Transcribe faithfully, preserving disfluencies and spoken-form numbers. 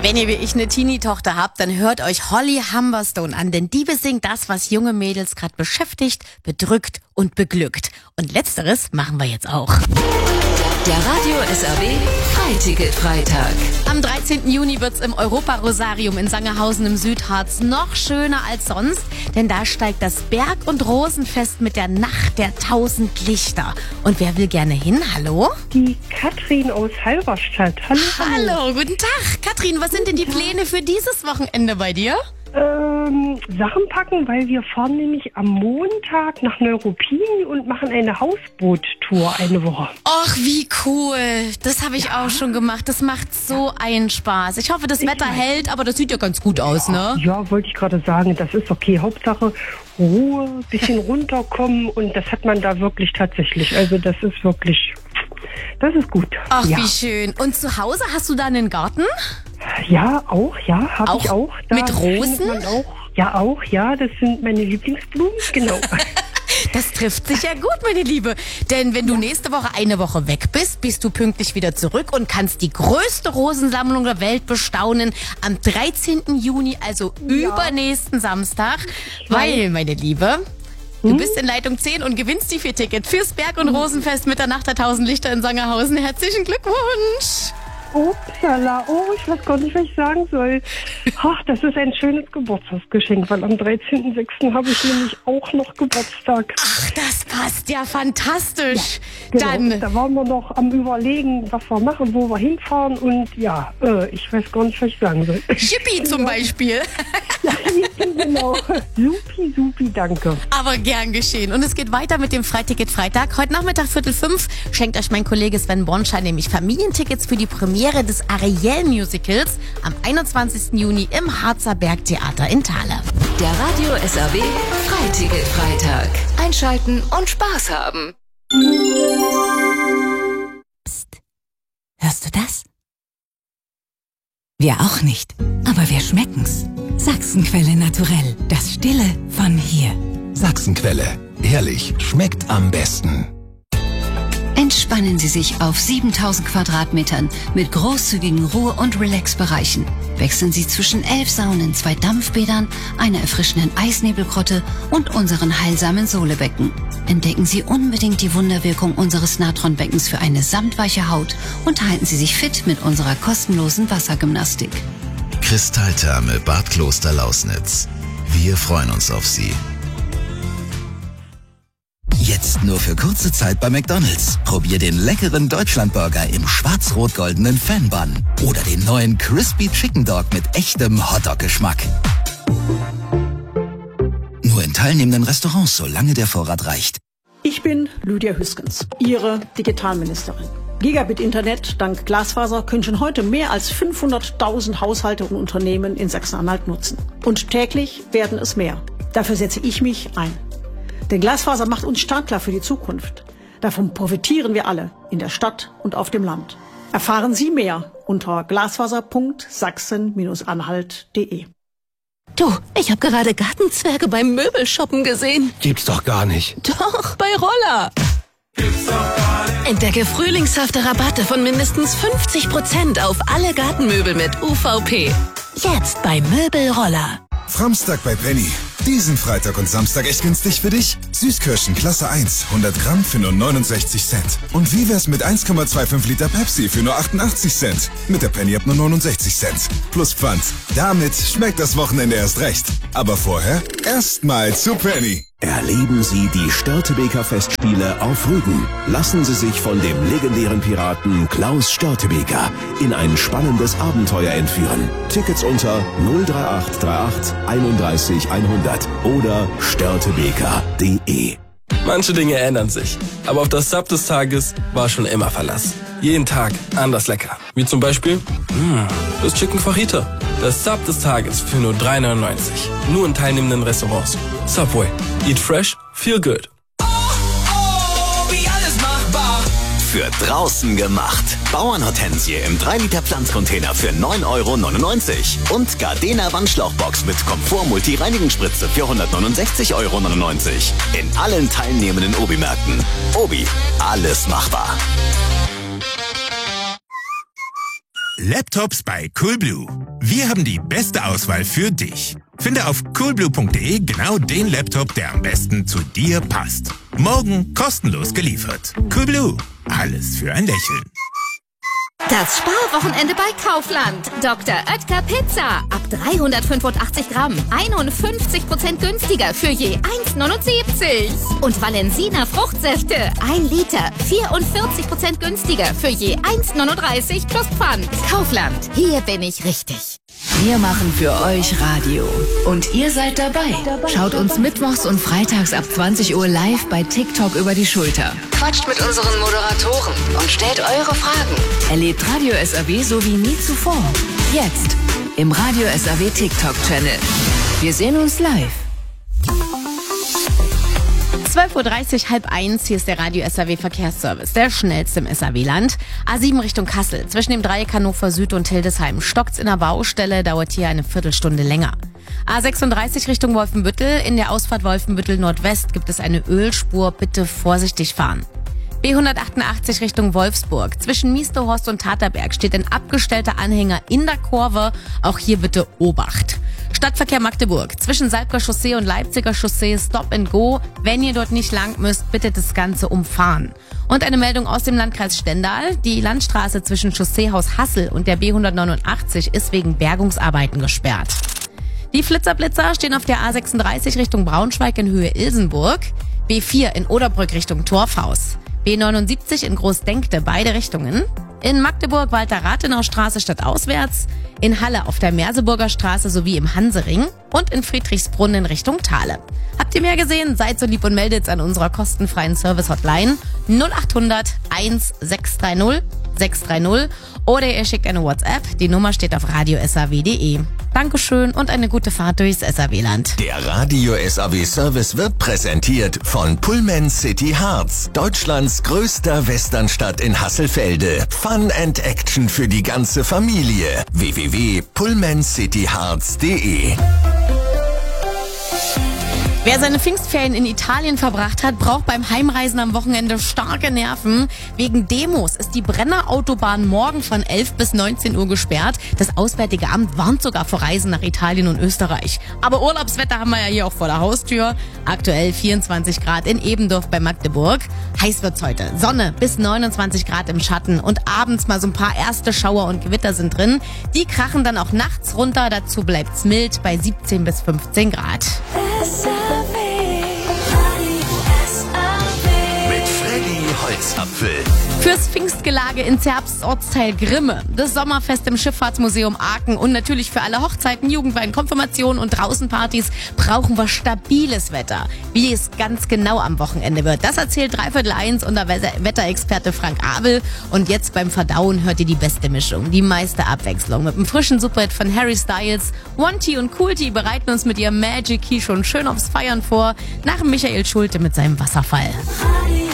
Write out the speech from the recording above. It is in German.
Wenn ihr wie ich eine Teenie-Tochter habt, dann hört euch Holly Humberstone an, denn die besingt das, was junge Mädels gerade beschäftigt, bedrückt und beglückt. Und letzteres machen wir jetzt auch. Der Radio S R W Freiticket-Freitag. Am dreizehnten Juni wird's im Europa-Rosarium in Sangerhausen im Südharz noch schöner als sonst, denn da steigt das Berg- und Rosenfest mit der Nacht der tausend Lichter. Und wer will gerne hin? Hallo? Die Katrin aus Halberstadt. Hallo. Hallo, guten Tag. Katrin, was sind denn die Pläne für dieses Wochenende bei dir? Ähm, Sachen packen, weil wir fahren nämlich am Montag nach Neuruppin und machen eine Hausboot-Tour eine Woche. Och, wie cool. Das habe ich ja. auch schon gemacht. Das macht so einen Spaß. Ich hoffe, das ich Wetter weiß. hält, aber das sieht ja ganz gut aus, ne? Ja, wollte ich gerade sagen. Das ist okay. Hauptsache Ruhe, bisschen runterkommen und das hat man da wirklich tatsächlich. Also das ist wirklich, das ist gut. Ach, ja. wie schön. Und zu Hause hast du da einen Garten? Ja, auch, ja, habe ich auch. Da mit Rosen? Man auch, ja, auch, ja, das sind meine Lieblingsblumen, genau. Das trifft sich ja gut, meine Liebe. Denn wenn du ja. nächste Woche eine Woche weg bist, bist du pünktlich wieder zurück und kannst die größte Rosensammlung der Welt bestaunen am dreizehnten Juni, also ja. übernächsten Samstag. Weil, meine Liebe, du hm? bist in Leitung zehn und gewinnst die vier Tickets fürs Berg- und Rosenfest mit der Nacht der tausend Lichter in Sangerhausen. Herzlichen Glückwunsch! Upsala, oh, ich weiß gar nicht, was ich sagen soll. Ach, das ist ein schönes Geburtstagsgeschenk, weil am dreizehnten sechsten habe ich nämlich auch noch Geburtstag. Ach, das passt ja fantastisch. Ja, genau. Dann, da waren wir noch am Überlegen, was wir machen, wo wir hinfahren und ja, äh, ich weiß gar nicht, was ich sagen soll. Yippie zum Beispiel. Ja, genau. Supi, supi, danke. Aber gern geschehen. Und es geht weiter mit dem Freiticket Freitag. Heute Nachmittag Viertel fünf schenkt euch mein Kollege Sven Bornschein nämlich Familientickets für die Premiere des Ariel-Musicals am einundzwanzigsten Juni im Harzer Bergtheater in Thale. Der Radio S R W Freiticket Freitag. Einschalten und Spaß haben. Psst. Hörst du das? Wir auch nicht, aber wir schmecken's. Sachsenquelle naturell, das Stille von hier. Sachsenquelle, herrlich, schmeckt am besten. Entspannen Sie sich auf siebentausend Quadratmetern mit großzügigen Ruhe- und Relax-Bereichen. Wechseln Sie zwischen elf Saunen, zwei Dampfbädern, einer erfrischenden Eisnebelgrotte und unseren heilsamen Sohlebecken. Entdecken Sie unbedingt die Wunderwirkung unseres Natronbeckens für eine samtweiche Haut und halten Sie sich fit mit unserer kostenlosen Wassergymnastik. Kristalltherme Bad Kloster Lausnitz. Wir freuen uns auf Sie. Jetzt nur für kurze Zeit bei McDonald's. Probier den leckeren Deutschlandburger im schwarz-rot-goldenen Fan-Bun oder den neuen Crispy Chicken Dog mit echtem Hotdog-Geschmack. Nur in teilnehmenden Restaurants, solange der Vorrat reicht. Ich bin Lydia Hüskens, Ihre Digitalministerin. Gigabit-Internet dank Glasfaser können schon heute mehr als fünfhunderttausend Haushalte und Unternehmen in Sachsen-Anhalt nutzen. Und täglich werden es mehr. Dafür setze ich mich ein. Denn Glasfaser macht uns startklar für die Zukunft. Davon profitieren wir alle, in der Stadt und auf dem Land. Erfahren Sie mehr unter glasfaser punkt sachsen Bindestrich anhalt punkt de. Du, ich habe gerade Gartenzwerge beim Möbelshoppen gesehen. Gibt's doch gar nicht. Doch, bei Roller. Gibt's doch gar nicht. Entdecke frühlingshafte Rabatte von mindestens fünfzig Prozent auf alle Gartenmöbel mit U V P. Jetzt bei Möbelroller. Framstag bei Penny. Diesen Freitag und Samstag echt günstig für dich. Süßkirschen Klasse eins, hundert Gramm für nur neunundsechzig Cent. Und wie wär's mit eins Komma fünfundzwanzig Liter Pepsi für nur achtundachtzig Cent? Mit der Penny ab nur neunundsechzig Cent. Plus Pfand. Damit schmeckt das Wochenende erst recht. Aber vorher erstmal zu Penny. Erleben Sie die Störtebeker Festspiele auf Rügen. Lassen Sie sich von dem legendären Piraten Klaus Störtebeker in ein spannendes Abenteuer entführen. Tickets unter null drei acht drei acht einunddreißig hundert oder störtebeker punkt de. Manche Dinge ändern sich, aber auf das Sub des Tages war schon immer Verlass. Jeden Tag anders lecker. Wie zum Beispiel mh, das Chicken Fajita. Das Sub des Tages für nur drei neunundneunzig. Nur in teilnehmenden Restaurants. Subway. Eat fresh, feel good. Oh, oh, wie alles machbar. Für draußen gemacht. Bauernhortensie im drei Liter Pflanzcontainer für neun Euro neunundneunzig. Und Gardena Wandschlauchbox mit Komfort-Multi-Reinigungsspritze für hundertneunundsechzig Euro neunundneunzig. In allen teilnehmenden Obi-Märkten. Obi, alles machbar. Laptops bei Coolblue. Wir haben die beste Auswahl für dich. Finde auf coolblue punkt de genau den Laptop, der am besten zu dir passt. Morgen kostenlos geliefert. Coolblue. Alles für ein Lächeln. Das Sparwochenende bei Kaufland. Doktor Oetker Pizza. Ab dreihundertfünfundachtzig Gramm. einundfünfzig Prozent günstiger für je eins neunundsiebzig. Und Valensina Fruchtsäfte. ein Liter. vierundvierzig Prozent günstiger für je eins neununddreißig plus Pfand. Kaufland. Hier bin ich richtig. Wir machen für euch Radio. Und ihr seid dabei. Schaut uns mittwochs und freitags ab zwanzig Uhr live bei TikTok über die Schulter. Quatscht mit unseren Moderatoren und stellt eure Fragen. Erlebt Radio S A W so wie nie zuvor. Jetzt im Radio S A W TikTok-Channel. Wir sehen uns live. zwölf Uhr dreißig, halb eins, hier ist der Radio S A W Verkehrsservice, der schnellste im S A W-Land. A sieben Richtung Kassel, zwischen dem Dreieck Hannover Süd und Hildesheim. Stockt's in der Baustelle, dauert hier eine Viertelstunde länger. A sechsunddreißig Richtung Wolfenbüttel, in der Ausfahrt Wolfenbüttel Nordwest gibt es eine Ölspur, bitte vorsichtig fahren. B hundertachtundachtzig Richtung Wolfsburg, zwischen Miestehorst und Taterberg steht ein abgestellter Anhänger in der Kurve, auch hier bitte Obacht. Stadtverkehr Magdeburg, zwischen Salbker Chaussee und Leipziger Chaussee, Stop and Go. Wenn ihr dort nicht lang müsst, bitte das Ganze umfahren. Und eine Meldung aus dem Landkreis Stendal. Die Landstraße zwischen Chausseehaus Hassel und der B hundertneunundachtzig ist wegen Bergungsarbeiten gesperrt. Die Flitzerblitzer stehen auf der A sechsunddreißig Richtung Braunschweig in Höhe Ilsenburg, B vier in Oderbrück Richtung Torfhaus, B neunundsiebzig in Großdenkte, beide Richtungen. In Magdeburg Walter-Rathenau-Straße stadtauswärts, in Halle auf der Merseburger Straße sowie im Hansering und in Friedrichsbrunn in Richtung Thale. Habt ihr mehr gesehen? Seid so lieb und meldet an unserer kostenfreien Service-Hotline null achthundert eins sechs drei null sechs drei null oder ihr schickt eine WhatsApp. Die Nummer steht auf radio s a w punkt de. Dankeschön und eine gute Fahrt durchs S A W-Land. Der Radio S A W Service wird präsentiert von Pullman City Hearts, Deutschlands größter Westernstadt in Hasselfelde. Fun and Action für die ganze Familie. w w w punkt pullman city hearts punkt de. Wer seine Pfingstferien in Italien verbracht hat, braucht beim Heimreisen am Wochenende starke Nerven. Wegen Demos ist die Brenner Autobahn morgen von elf bis neunzehn Uhr gesperrt. Das Auswärtige Amt warnt sogar vor Reisen nach Italien und Österreich. Aber Urlaubswetter haben wir ja hier auch vor der Haustür. Aktuell vierundzwanzig Grad in Ebendorf bei Magdeburg. Heiß wird's heute. Sonne bis neunundzwanzig Grad im Schatten und abends mal so ein paar erste Schauer und Gewitter sind drin. Die krachen dann auch nachts runter. Dazu bleibt's mild bei siebzehn bis fünfzehn Grad. Holzapfel. Fürs Pfingstgelage in Zerbsts Ortsteil Grimme, das Sommerfest im Schifffahrtsmuseum Aachen und natürlich für alle Hochzeiten, Jugendweihen, Konfirmationen und Draußenpartys brauchen wir stabiles Wetter. Wie es ganz genau am Wochenende wird, das erzählt Dreiviertel eins unser Wetterexperte Frank Abel. Und jetzt beim Verdauen hört ihr die beste Mischung, die meiste Abwechslung. Mit einem frischen Superhit von Harry Styles, One T und Cool T bereiten uns mit ihrem Magic Key schon schön aufs Feiern vor, nach Michael Schulte mit seinem Wasserfall.